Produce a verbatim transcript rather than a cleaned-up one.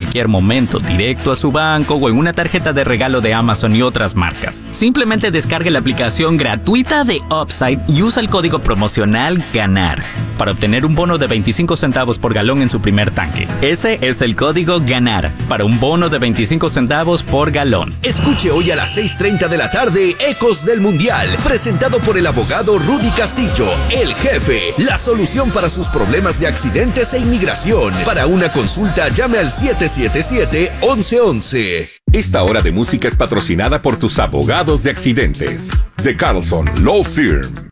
cualquier momento, directo a su banco o en una tarjeta de regalo de Amazon y otras marcas. Simplemente descargue la aplicación gratuita de Upside y usa el código promocional GANAR para obtener un bono de veinticinco centavos por galón en su primer tanque. Ese es el código GANAR para un bono de veinticinco centavos por galón. Escuche hoy a las seis treinta de la tarde Ecos del Mundial, presentado por el abogado Rudy Castillo, el jefe. La solución para sus problemas de accidentes e inmigración. Para una consulta, llame al siete siete siete, once once. Esta hora de música es patrocinada por tus abogados de accidentes. The Carlson Law Firm.